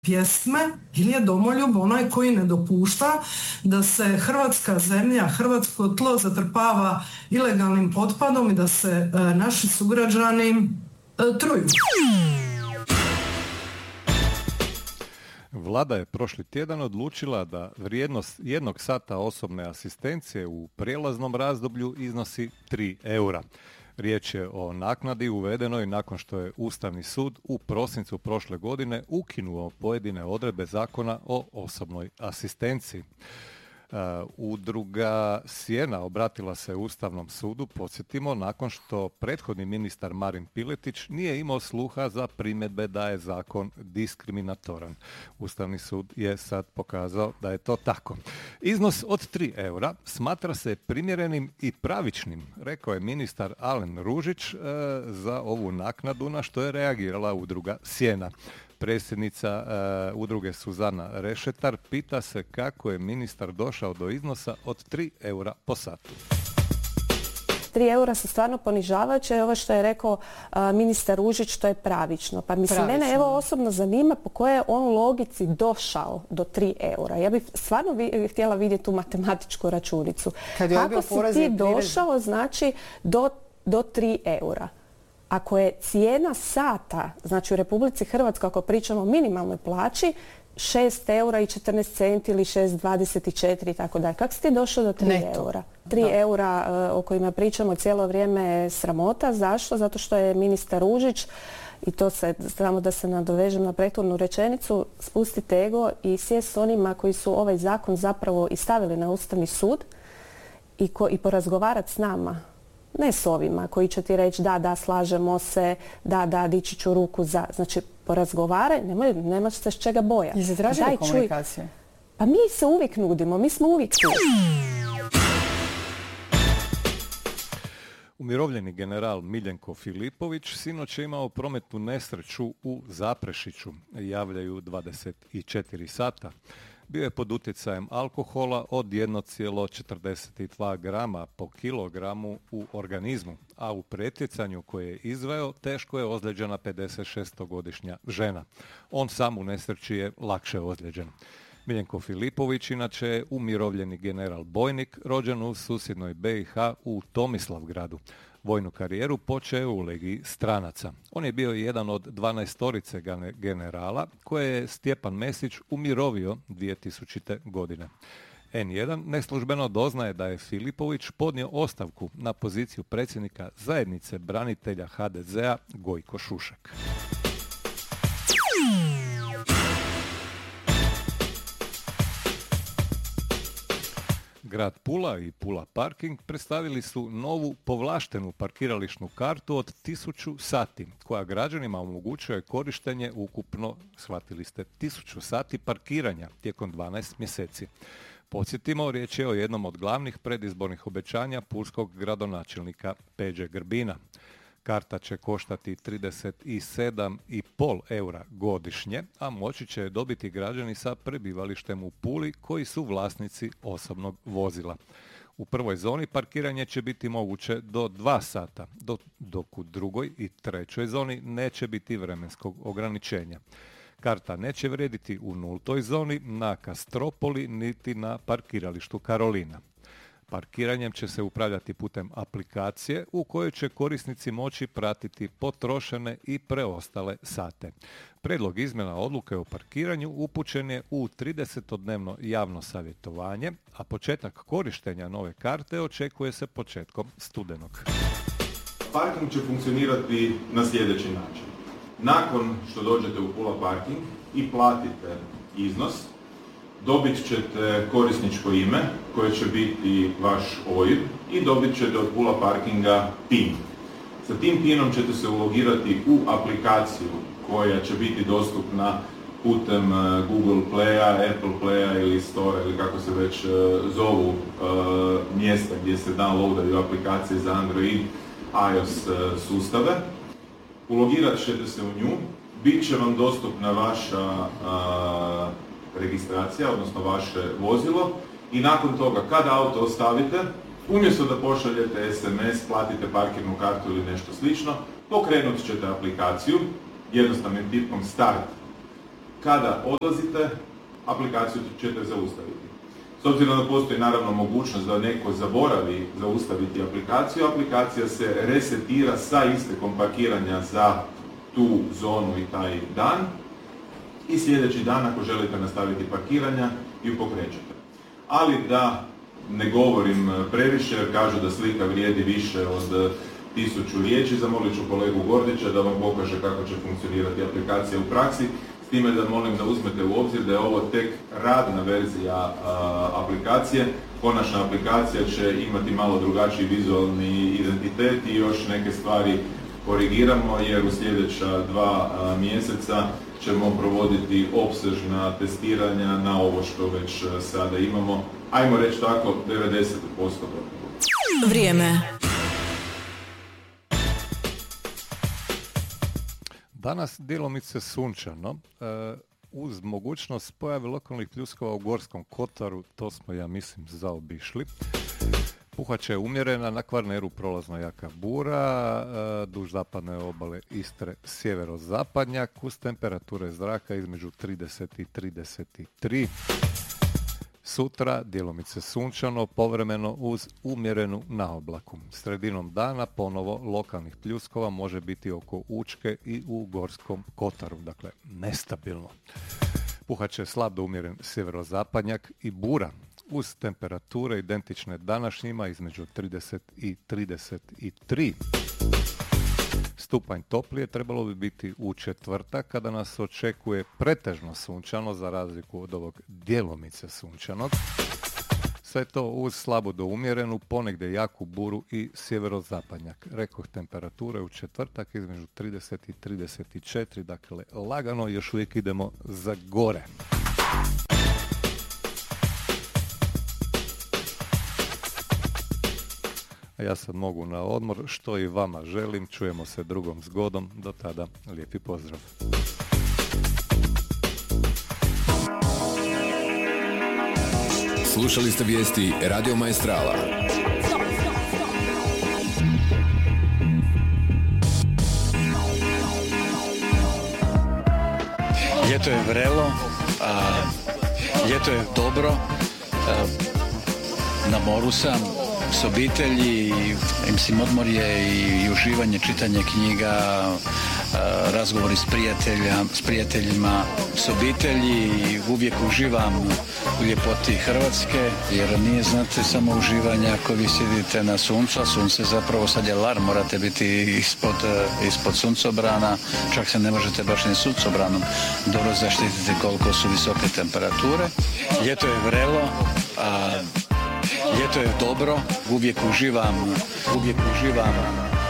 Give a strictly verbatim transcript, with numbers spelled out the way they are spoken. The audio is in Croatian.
pjesme ili je domoljub onaj koji ne dopušta da se hrvatska zemlja, hrvatsko tlo zatrpava ilegalnim otpadom i da se e, naši sugrađani e, truju. Vlada je prošli tjedan odlučila da vrijednost jednog sata osobne asistencije u prijelaznom razdoblju iznosi tri eura. Riječ je o naknadi uvedenoj nakon što je Ustavni sud u prosincu prošle godine ukinuo pojedine odredbe zakona o osobnoj asistenciji. Uh, udruga Sjena obratila se Ustavnom sudu, podsjetimo, nakon što prethodni ministar Marin Piletić nije imao sluha za primjedbe da je zakon diskriminatoran. Ustavni sud je sad pokazao da je to tako. Iznos od tri eura smatra se primjerenim i pravičnim, rekao je ministar Alen Ružić uh, za ovu naknadu, na što je reagirala udruga Sjena. Predsjednica uh, udruge Suzana Rešetar pita se kako je ministar došao do iznosa od tri eura po satu. tri eura su stvarno ponižavajuće. Ovo što je rekao uh, ministar Ružić, to je pravično. Pa mislim, pravično. Mene evo osobno zanima po kojoj je on logici došao do tri eura. Ja bih stvarno vi, htjela vidjeti tu matematičku računicu. Kad je kako si ti došao, znači, do, do tri eura? Ako je cijena sata, znači u Republici Hrvatskoj, ako pričamo o minimalnoj plaći, šest eura i četrnaest centi ili šest dvadeset četiri i tako dalje. Kako si ti došao do tri Neto. eura? tri eura uh, o kojima pričamo cijelo vrijeme je sramota. Zašto? Zato što je ministar Ružić, i to se, samo da se nadovežem na prethodnu rečenicu, spustiti ego i sjest s onima koji su ovaj zakon zapravo i stavili na Ustavni sud i, ko, i porazgovarati s nama. Ne s ovima koji će ti reći da, da, slažemo se, da, da, dići ću ruku za. Znači, porazgovaraj, nemoj, nemaš se s čega bojati. I se tražili komunikacije? Pa mi se uvijek nudimo, mi smo uvijek tu. Umirovljeni general Miljenko Filipović sinoć je imao prometnu nesreću u Zaprešiću, javljaju dvadeset četiri sata. Bio je pod utjecajem alkohola od jedan zarez četrdeset dva grama po kilogramu u organizmu, a u pretjecanju koje je izveo teško je ozlijeđena pedesetšestogodišnja žena. On sam u nesreći je lakše ozlijeđen. Miljenko Filipović inače je umirovljeni general bojnik, rođen u susjednoj B i H u Tomislavgradu. Vojnu karijeru počeo u Legiji stranaca. On je bio jedan od dvanaestorice generala koje je Stjepan Mesić umirovio dvije tisućite. godine. en jedan neslužbeno doznaje da je Filipović podnio ostavku na poziciju predsjednika zajednice branitelja H D Z-a Gojko Šušak. Grad Pula i Pula Parking predstavili su novu povlaštenu parkirališnu kartu od tisuću sati, koja građanima omogućuje korištenje ukupno, shvatili ste, tisuću sati parkiranja tijekom dvanaest mjeseci. Podsjetimo, riječ je o jednom od glavnih predizbornih obećanja pulskog gradonačelnika Peđe Grbina. Karta će koštati trideset sedam i pol eura godišnje, a moći će dobiti građani sa prebivalištem u Puli koji su vlasnici osobnog vozila. U prvoj zoni parkiranje će biti moguće do dva sata, dok u drugoj i trećoj zoni neće biti vremenskog ograničenja. Karta neće vrijediti u nultoj zoni, na Kastropoli niti na parkiralištu Karolina. Parkiranjem će se upravljati putem aplikacije u kojoj će korisnici moći pratiti potrošene i preostale sate. Predlog izmjena odluke o parkiranju upućen je u tridesetodnevno javno savjetovanje, a početak korištenja nove karte očekuje se početkom studenog. Parking će funkcionirati na sljedeći način. Nakon što dođete u Pula Parking i platite iznos, dobit ćete korisničko ime koje će biti vaš O I B i dobit ćete od Pula Parkinga PIN. Sa tim PINom ćete se ulogirati u aplikaciju koja će biti dostupna putem Google Playa, Apple Playa ili Store ili kako se već zovu mjesta gdje se downloadaju aplikacije za Android, iOS sustave. Ulogirat ćete se u nju, bit će vam dostupna vaša registracija, odnosno vaše vozilo, i nakon toga kada auto ostavite, umjesto da pošaljete es em es, platite parkirnu kartu ili nešto slično, pokrenut ćete aplikaciju jednostavnim tipkom start Kada odlazite, aplikaciju ćete zaustaviti. S obzirom da postoji naravno mogućnost da neko zaboravi zaustaviti aplikaciju, aplikacija se resetira sa istekom parkiranja za tu zonu i taj dan i sljedeći dan ako želite nastaviti parkiranja ju pokrećete. Ali da ne govorim previše jer kažu da slika vrijedi više od tisuću riječi, zamolit ću kolegu Gordića da vam pokaže kako će funkcionirati aplikacija u praksi. S time da molim da uzmete u obzir da je ovo tek radna verzija a, aplikacije. Konačna aplikacija će imati malo drugačiji vizualni identitet i još neke stvari korigiramo jer u sljedeća dva a, mjeseca ćemo provoditi opsežna testiranja na ovo što već a, sada imamo. Ajmo reći tako, devedeset posto gotovo. Vrijeme. Danas djelomice sunčano, uz mogućnost pojave lokalnih pljuskova u Gorskom kotaru, to smo, ja mislim, zaobišli. Puhat će umjerena, na Kvarneru prolazno jaka bura, duž zapadne obale Istre sjeverozapadnjak, uz temperature zraka između trideset i trideset tri. Sutra djelomice sunčano, povremeno uz umjerenu naoblaku. Sredinom dana ponovo lokalnih pljuskova može biti oko Učke i u Gorskom kotaru, dakle nestabilno. Puhat će slab do umjeren sjeverozapadnjak i bura, uz temperature identične današnjima između trideset i trideset tri. Stupanj toplije trebalo bi biti u četvrtak kada nas očekuje pretežno sunčano za razliku od ovog djelomice sunčanog. Sve to uz slabo do umjerenu, ponegdje jaku buru i sjeverozapadnjak. Rekoh temperature u četvrtak između trideset i trideset četiri, dakle lagano još uvijek idemo za gore. Ja sad mogu na odmor, što i vama želim, čujemo se drugom zgodom, do tada lijepi pozdrav. Slušali ste vijesti Radio Maestrala. Ljeto je vrelo, a, ljeto je dobro, a, na moru sam s obitelji, mislim odmorje i, i uživanje, čitanje knjiga, razgovori s, prijatelja, s prijateljima, s obitelji i uvijek uživam u ljepoti Hrvatske, jer nije, znate, samo uživanje ako vi sjedite na suncu, a sunce zapravo sad je lar, morate biti ispod, ispod suncobrana, čak se ne možete baš ni suncobranom dobro zaštititi koliko su visoke temperature. Ljeto je vrelo, a ljeto je dobro, uvijek uživam, uvijek uživam